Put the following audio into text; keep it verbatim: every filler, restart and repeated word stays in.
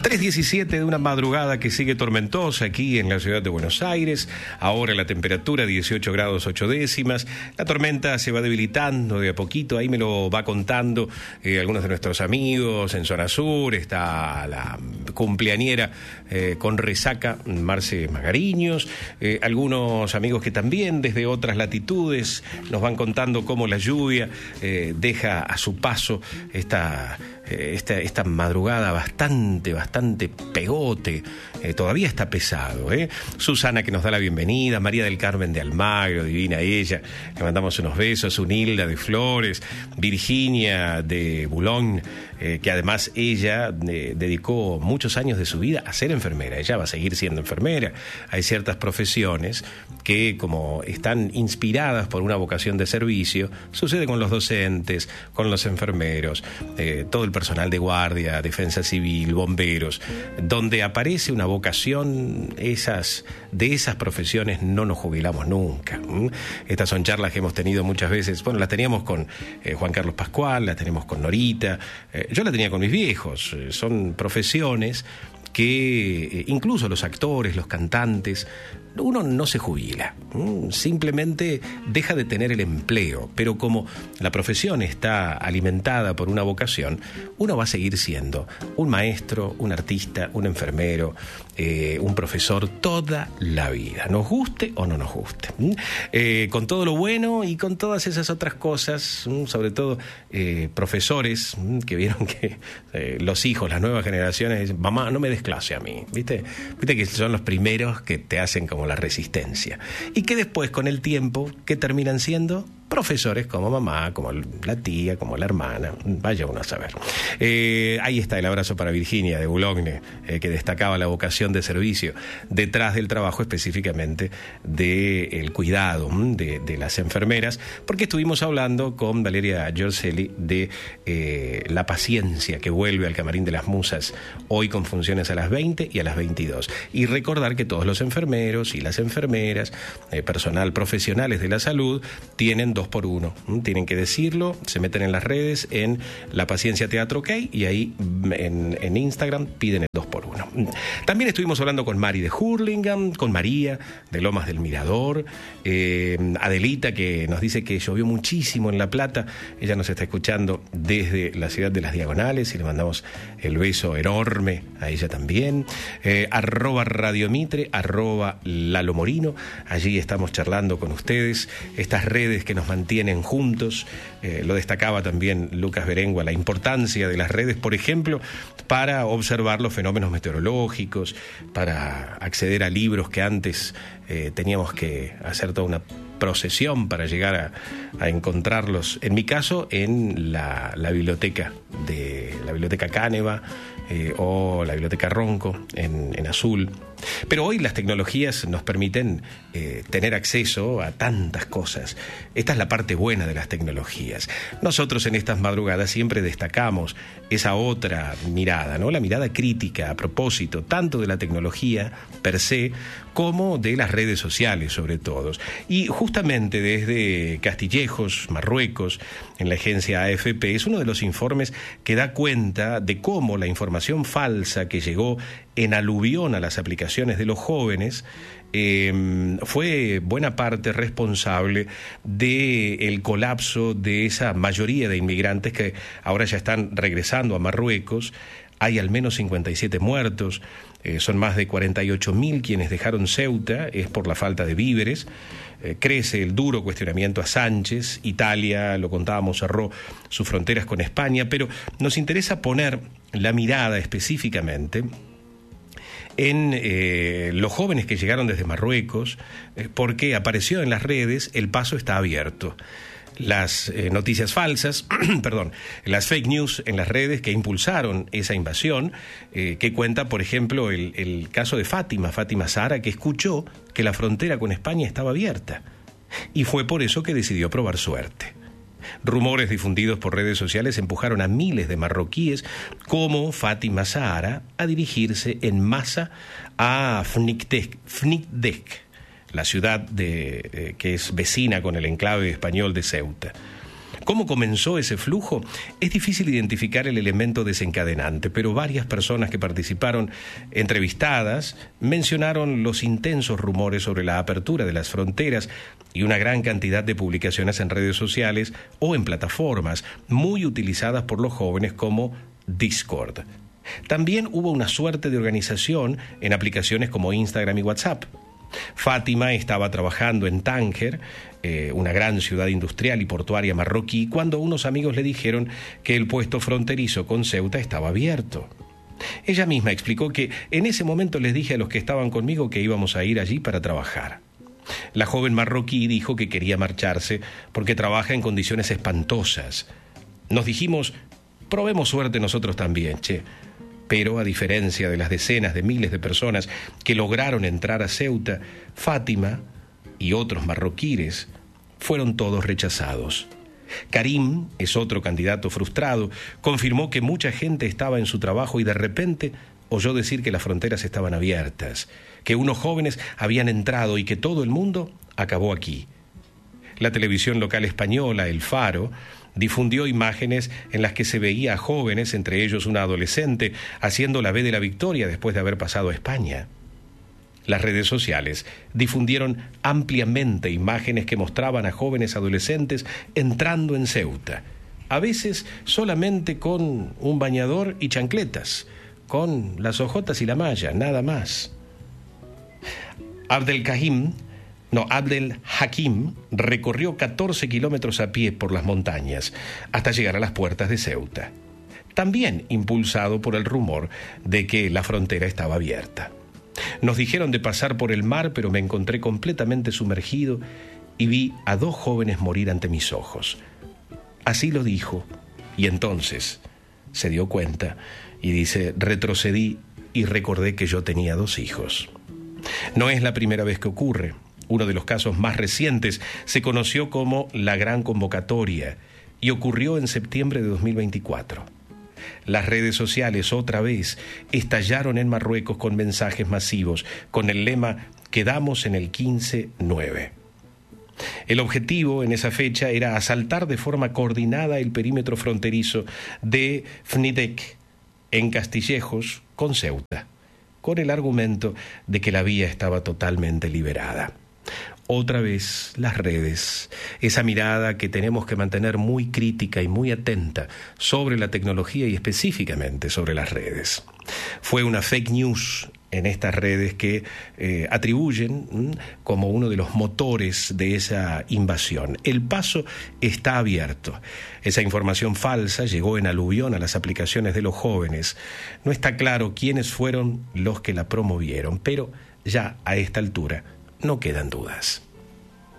tres diecisiete de una madrugada que sigue tormentosa aquí en la ciudad de Buenos Aires. Ahora la temperatura dieciocho grados ocho décimas. La tormenta se va debilitando de a poquito. Ahí me lo va contando eh, algunos de nuestros amigos en zona sur. Está la cumpleañera eh, con resaca, Marce Magariños. Eh, algunos amigos que también desde otras latitudes nos van contando cómo la lluvia eh, deja a su paso esta... Esta, esta madrugada bastante, bastante pegote, eh, todavía está pesado, ¿eh? Susana que nos da la bienvenida, María del Carmen de Almagro, divina ella, le mandamos unos besos, Unilda de Flores, Virginia de Boulogne, eh, que además ella eh, dedicó muchos años de su vida a ser enfermera, ella va a seguir siendo enfermera. Hay ciertas profesiones que como están inspiradas por una vocación de servicio, sucede con los docentes, con los enfermeros, eh, todo el personal de guardia, defensa civil, bomberos, donde aparece una vocación, esas, de esas profesiones no nos jubilamos nunca. ¿Mm? Estas son charlas que hemos tenido muchas veces, bueno, las teníamos con eh, Juan Carlos Pascual, las tenemos con Norita, eh, yo la tenía con mis viejos, eh, son profesiones que eh, incluso los actores, los cantantes, uno no se jubila, simplemente deja de tener el empleo, pero como la profesión está alimentada por una vocación, uno va a seguir siendo un maestro, un artista, un enfermero, eh, un profesor toda la vida, nos guste o no nos guste, eh, con todo lo bueno y con todas esas otras cosas, sobre todo eh, profesores que vieron que eh, los hijos, las nuevas generaciones dicen, mamá, no me des clase a mí, ¿viste? Viste que son los primeros que te hacen como la resistencia. Y que después, con el tiempo, ¿qué terminan siendo? Profesores como mamá, como la tía, como la hermana. Vaya uno a saber. Eh, ahí está el abrazo para Virginia de Boulogne, eh, que destacaba la vocación de servicio detrás del trabajo, específicamente del cuidado de, de las enfermeras, porque estuvimos hablando con Valeria Giorcelli de eh, la paciencia que vuelve al Camarín de las Musas hoy con funciones a las veinte y a las veintidós. Y recordar que todos los enfermeros y las enfermeras, eh, personal profesionales de la salud, tienen dos por uno, ¿Mm? Tienen que decirlo, se meten en las redes en La Paciencia Teatro OK y ahí en, en Instagram piden el dos por uno. También estuvimos hablando con Mari de Hurlingham, con María de Lomas del Mirador, eh, Adelita que nos dice que llovió muchísimo en La Plata, ella nos está escuchando desde la ciudad de Las Diagonales y le mandamos el beso enorme a ella también, eh, arroba Radio Mitre, arroba Lalo Morino, allí estamos charlando con ustedes, estas redes que nos mantienen juntos, eh, lo destacaba también Lucas Berengua, la importancia de las redes, por ejemplo, para observar los fenómenos meteorológicos, para acceder a libros que antes eh, teníamos que hacer toda una procesión para llegar a, a encontrarlos, en mi caso, en la, la biblioteca de la biblioteca Cáneva eh, o la biblioteca Ronco en, en Azul. Pero hoy las tecnologías nos permiten eh, tener acceso a tantas cosas. Esta es la parte buena de las tecnologías. Nosotros en estas madrugadas siempre destacamos esa otra mirada, ¿no? La mirada crítica a propósito, tanto de la tecnología per se, como de las redes sociales, sobre todo. Y justamente desde Castillejos, Marruecos, en la agencia A F P, es uno de los informes que da cuenta de cómo la información falsa que llegó en aluvión a las aplicaciones de los jóvenes eh, fue buena parte responsable del colapso de esa mayoría de inmigrantes que ahora ya están regresando a Marruecos. Hay al menos cincuenta y siete muertos, eh, son más de cuarenta y ocho mil quienes dejaron Ceuta, es por la falta de víveres. Eh, crece el duro cuestionamiento a Sánchez. Italia, lo contábamos, cerró sus fronteras con España, pero nos interesa poner la mirada específicamente en eh, los jóvenes que llegaron desde Marruecos, eh, porque apareció en las redes, el paso está abierto. Las eh, noticias falsas, perdón, las fake news en las redes que impulsaron esa invasión, eh, que cuenta, por ejemplo, el, el caso de Fátima, Fátima Zahara, que escuchó que la frontera con España estaba abierta y fue por eso que decidió probar suerte. Rumores difundidos por redes sociales empujaron a miles de marroquíes como Fátima Zahara a dirigirse en masa a Fnidek, Fnidek, la ciudad de, eh, que es vecina con el enclave español de Ceuta. ¿Cómo comenzó ese flujo? Es difícil identificar el elemento desencadenante, pero varias personas que participaron entrevistadas mencionaron los intensos rumores sobre la apertura de las fronteras y una gran cantidad de publicaciones en redes sociales o en plataformas muy utilizadas por los jóvenes como Discord. También hubo una suerte de organización en aplicaciones como Instagram y WhatsApp. Fátima estaba trabajando en Tánger, eh, una gran ciudad industrial y portuaria marroquí, cuando unos amigos le dijeron que el puesto fronterizo con Ceuta estaba abierto. Ella misma explicó que en ese momento les dije a los que estaban conmigo que íbamos a ir allí para trabajar. La joven marroquí dijo que quería marcharse porque trabaja en condiciones espantosas. Nos dijimos, probemos suerte nosotros también, che. Pero, a diferencia de las decenas de miles de personas que lograron entrar a Ceuta, Fátima y otros marroquíes fueron todos rechazados. Karim es otro candidato frustrado, confirmó que mucha gente estaba en su trabajo y de repente oyó decir que las fronteras estaban abiertas, que unos jóvenes habían entrado y que todo el mundo acabó aquí. La televisión local española, El Faro, difundió imágenes en las que se veía a jóvenes, entre ellos una adolescente, haciendo la V de la Victoria después de haber pasado a España. Las redes sociales difundieron ampliamente imágenes que mostraban a jóvenes adolescentes entrando en Ceuta, a veces solamente con un bañador y chancletas, con las hojotas y la malla, nada más. Abdelkahim No, Abdel Hakim recorrió catorce kilómetros a pie por las montañas hasta llegar a las puertas de Ceuta, también impulsado por el rumor de que la frontera estaba abierta. Nos dijeron de pasar por el mar, pero me encontré completamente sumergido y vi a dos jóvenes morir ante mis ojos. Así lo dijo, y entonces se dio cuenta y dice, retrocedí y recordé que yo tenía dos hijos. No es la primera vez que ocurre. Uno de los casos más recientes se conoció como la Gran Convocatoria y ocurrió en septiembre de dos mil veinticuatro. Las redes sociales otra vez estallaron en Marruecos con mensajes masivos con el lema «Quedamos en el quince nueve». El objetivo en esa fecha era asaltar de forma coordinada el perímetro fronterizo de Fnidek, en Castillejos, con Ceuta, con el argumento de que la vía estaba totalmente liberada. Otra vez las redes, esa mirada que tenemos que mantener muy crítica y muy atenta sobre la tecnología y específicamente sobre las redes. Fue una fake news en estas redes que eh, atribuyen ¿m? como uno de los motores de esa invasión. El paso está abierto. Esa información falsa llegó en aluvión a las aplicaciones de los jóvenes. No está claro quiénes fueron los que la promovieron, pero ya a esta altura no quedan dudas.